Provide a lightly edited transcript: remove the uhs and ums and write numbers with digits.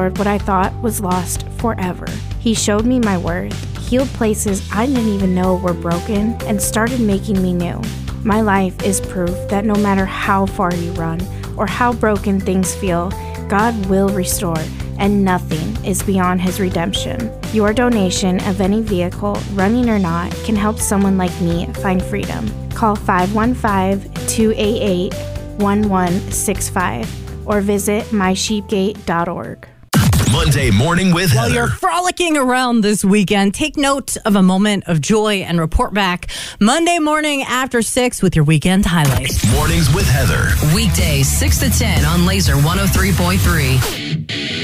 restored what I thought was lost forever. He showed me my worth, healed places I didn't even know were broken, and started making me new. My life is proof that no matter how far you run or how broken things feel, God will restore, and nothing is beyond His redemption. Your donation of any vehicle, running or not, can help someone like me find freedom. Call 515-288-1165 or visit mysheepgate.org. Monday Morning with Heather. While you're frolicking around this weekend, take note of a moment of joy and report back Monday morning after 6 with your weekend highlights. Mornings with Heather. Weekdays 6 to 10 on Laser 103.3.